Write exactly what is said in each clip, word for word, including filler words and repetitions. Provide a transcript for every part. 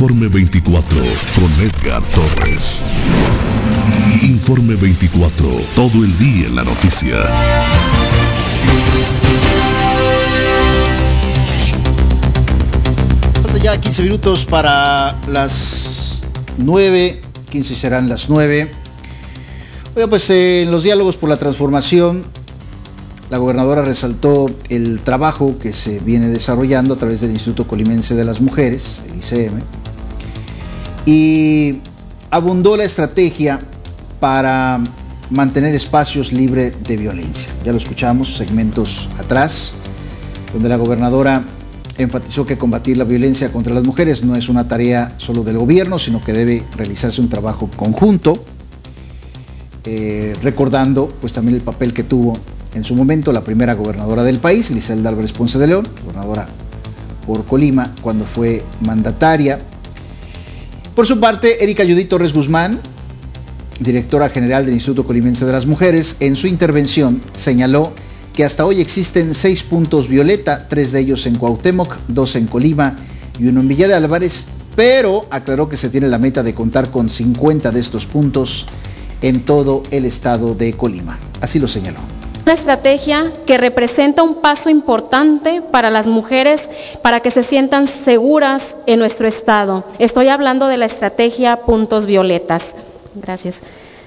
Informe veinticuatro con Edgar Torres. Informe veinticuatro, todo el día en la noticia. Falta ya quince minutos para las nueve, quince serán las nueve. Oiga, pues eh, en los diálogos por la transformación, la gobernadora resaltó el trabajo que se viene desarrollando a través del Instituto Colimense de las Mujeres, el I C M, y abundó la estrategia para mantener espacios libres de violencia. Ya lo escuchamos segmentos atrás, donde la gobernadora enfatizó que combatir la violencia contra las mujeres no es una tarea solo del gobierno, sino que debe realizarse un trabajo conjunto, eh, recordando pues también el papel que tuvo en su momento la primera gobernadora del país, Lizelda Álvarez Ponce de León, gobernadora por Colima, cuando fue mandataria. Por su parte, Erika Judith Torres Guzmán, directora general del Instituto Colimense de las Mujeres, en su intervención señaló que hasta hoy existen seis puntos violeta, tres de ellos en Cuauhtémoc, dos en Colima y uno en Villa de Álvarez, pero aclaró que se tiene la meta de contar con cincuenta de estos puntos en todo el estado de Colima. Así lo señaló. Una estrategia que representa un paso importante para las mujeres para que se sientan seguras en nuestro estado. Estoy hablando de la estrategia Puntos Violetas. Gracias.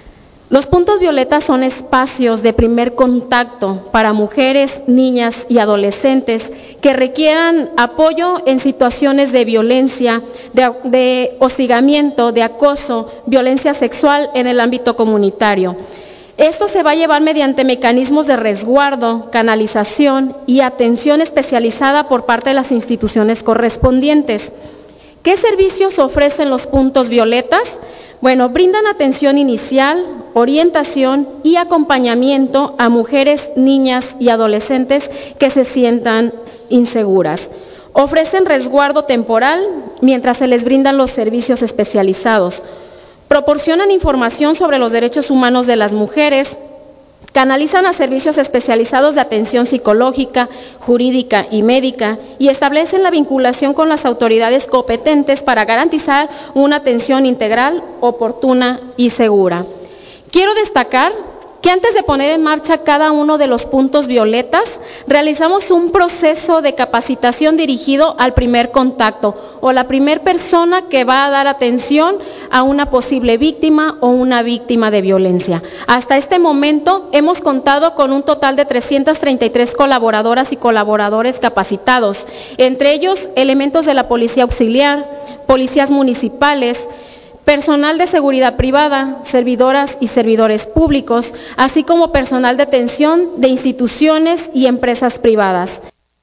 Los puntos violetas son espacios de primer contacto para mujeres, niñas y adolescentes que requieran apoyo en situaciones de violencia, de, de hostigamiento, de acoso, violencia sexual en el ámbito comunitario. Esto se va a llevar mediante mecanismos de resguardo, canalización y atención especializada por parte de las instituciones correspondientes. ¿Qué servicios ofrecen los puntos violetas? Bueno, brindan atención inicial, orientación y acompañamiento a mujeres, niñas y adolescentes que se sientan inseguras. Ofrecen resguardo temporal mientras se les brindan los servicios especializados. Proporcionan información sobre los derechos humanos de las mujeres, canalizan a servicios especializados de atención psicológica, jurídica y médica y establecen la vinculación con las autoridades competentes para garantizar una atención integral, oportuna y segura. Quiero destacar que antes de poner en marcha cada uno de los puntos violetas, realizamos un proceso de capacitación dirigido al primer contacto o la primer persona que va a dar atención a una posible víctima o una víctima de violencia. Hasta este momento hemos contado con un total de trescientas treinta y tres colaboradoras y colaboradores capacitados, entre ellos elementos de la Policía Auxiliar, policías municipales, personal de seguridad privada, servidoras y servidores públicos, así como personal de atención de instituciones y empresas privadas.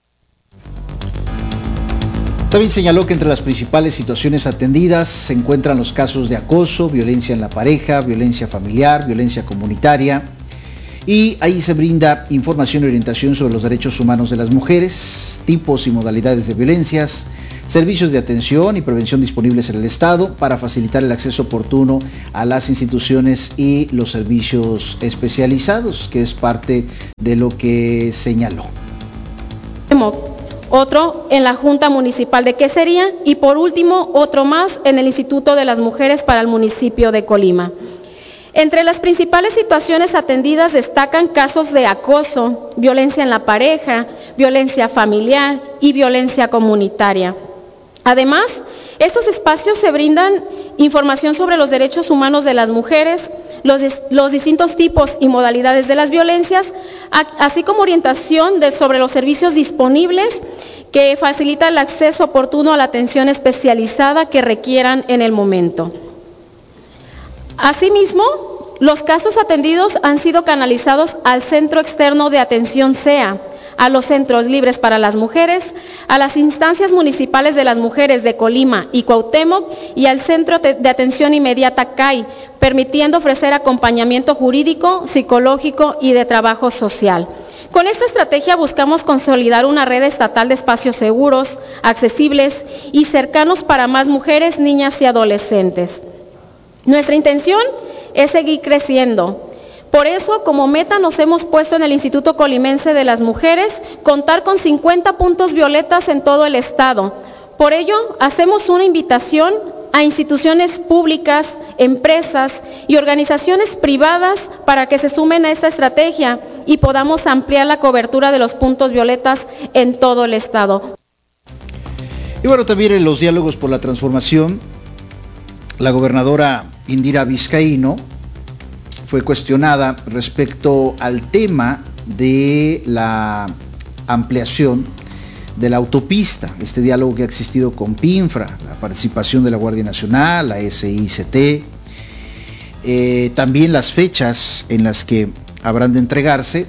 También señaló que entre las principales situaciones atendidas se encuentran los casos de acoso, violencia en la pareja, violencia familiar, violencia comunitaria, y ahí se brinda información y orientación sobre los derechos humanos de las mujeres, tipos y modalidades de violencias, servicios de atención y prevención disponibles en el Estado para facilitar el acceso oportuno a las instituciones y los servicios especializados, que es parte de lo que señaló. Otro en la Junta Municipal de Quesería y por último otro más en el Instituto de las Mujeres para el municipio de Colima. Entre las principales situaciones atendidas destacan casos de acoso, violencia en la pareja, violencia familiar y violencia comunitaria. Además, estos espacios se brindan información sobre los derechos humanos de las mujeres, los, los distintos tipos y modalidades de las violencias, así como orientación de, sobre los servicios disponibles que facilitan el acceso oportuno a la atención especializada que requieran en el momento. Asimismo, los casos atendidos han sido canalizados al Centro Externo de Atención C E A, a los Centros Libres para las Mujeres, a las instancias municipales de las mujeres de Colima y Cuauhtémoc y al Centro de Atención Inmediata C A I, permitiendo ofrecer acompañamiento jurídico, psicológico y de trabajo social. Con esta estrategia buscamos consolidar una red estatal de espacios seguros, accesibles y cercanos para más mujeres, niñas y adolescentes. Nuestra intención es seguir creciendo. Por eso, como meta nos hemos puesto en el Instituto Colimense de las Mujeres contar con cincuenta puntos violetas en todo el estado, Por ello, hacemos una invitación a instituciones públicas, empresas y organizaciones privadas para que se sumen a esta estrategia y podamos ampliar la cobertura de los puntos violetas en todo el estado. Y bueno, también en los diálogos por la transformación, la gobernadora Indira Vizcaíno fue cuestionada respecto al tema de la ampliación de la autopista, este diálogo que ha existido con PINFRA, la participación de la Guardia Nacional, la S I C T, eh, también las fechas en las que habrán de entregarse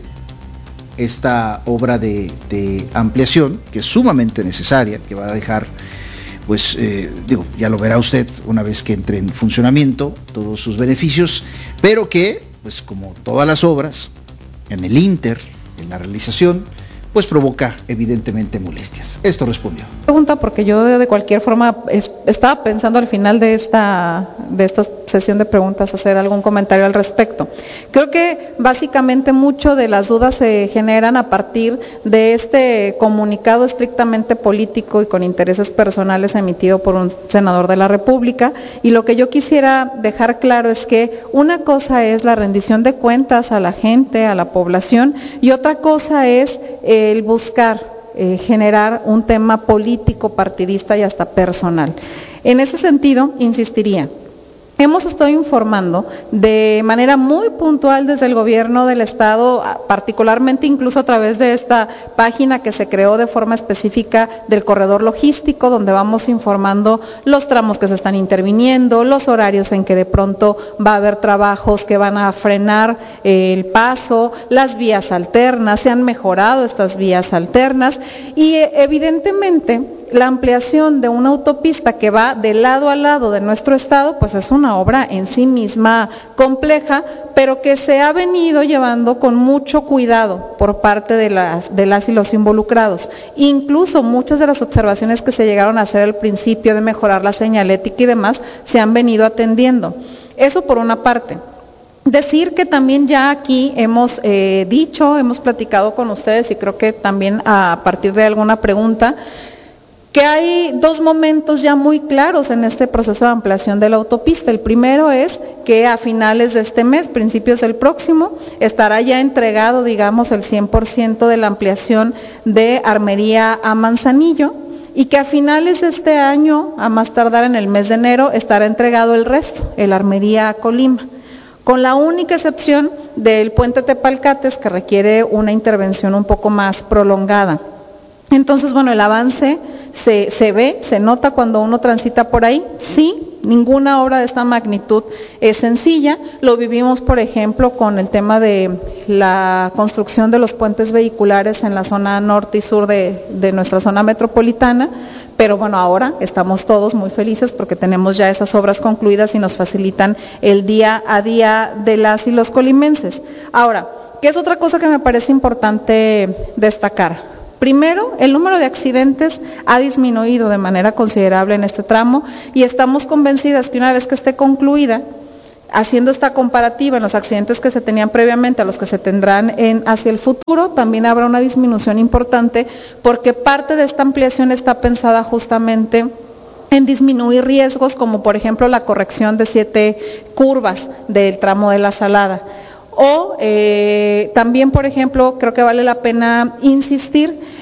esta obra de, de ampliación, que es sumamente necesaria, que va a dejar, pues, eh, digo, ya lo verá usted una vez que entre en funcionamiento, todos sus beneficios, pero que, pues como todas las obras, en el ínter, en la realización, pues provoca evidentemente molestias. Esto respondió. Pregunta porque yo de cualquier forma es, estaba pensando al final de esta, de esta sesión de preguntas hacer algún comentario al respecto. Creo que básicamente mucho de las dudas se generan a partir de este comunicado estrictamente político y con intereses personales emitido por un senador de la República, y lo que yo quisiera dejar claro es que una cosa es la rendición de cuentas a la gente, a la población, y otra cosa es el buscar eh, generar un tema político, partidista y hasta personal. En ese sentido, insistiría, hemos estado informando de manera muy puntual desde el gobierno del estado, particularmente incluso a través de esta página que se creó de forma específica del corredor logístico, donde vamos informando los tramos que se están interviniendo, los horarios en que de pronto va a haber trabajos que van a frenar el paso, las vías alternas, se han mejorado estas vías alternas y evidentemente la ampliación de una autopista que va de lado a lado de nuestro estado, pues es una obra en sí misma compleja, pero que se ha venido llevando con mucho cuidado por parte de las, de las y los involucrados. Incluso muchas de las observaciones que se llegaron a hacer al principio de mejorar la señalética y demás, se han venido atendiendo. Eso por una parte. Decir que también ya aquí hemos eh, dicho, hemos platicado con ustedes y creo que también a partir de alguna pregunta, que hay dos momentos ya muy claros en este proceso de ampliación de la autopista. El primero es que a finales de este mes, principios del próximo, estará ya entregado, digamos, el cien por ciento de la ampliación de Armería a Manzanillo, y que a finales de este año, a más tardar en el mes de enero, estará entregado el resto, el Armería a Colima, con la única excepción del puente Tepalcates, que requiere una intervención un poco más prolongada. Entonces, bueno, el avance se, se ve, se nota cuando uno transita por ahí. Sí, ninguna obra de esta magnitud es sencilla. Lo vivimos, por ejemplo, con el tema de la construcción de los puentes vehiculares en la zona norte y sur de, de nuestra zona metropolitana, pero bueno, ahora estamos todos muy felices porque tenemos ya esas obras concluidas y nos facilitan el día a día de las y los colimenses. Ahora, ¿qué es otra cosa que me parece importante destacar? Primero, el número de accidentes ha disminuido de manera considerable en este tramo y estamos convencidas que una vez que esté concluida, haciendo esta comparativa en los accidentes que se tenían previamente a los que se tendrán en, hacia el futuro, también habrá una disminución importante porque parte de esta ampliación está pensada justamente en disminuir riesgos como por ejemplo la corrección de siete curvas del tramo de la Salada. O eh, también, por ejemplo, creo que vale la pena insistir